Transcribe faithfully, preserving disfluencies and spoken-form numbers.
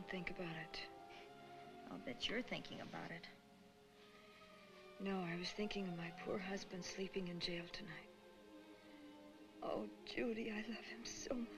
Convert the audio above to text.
think about it. I'll bet you're thinking about it. No, I was thinking of my poor husband sleeping in jail tonight. Oh, Judy, I love him so much.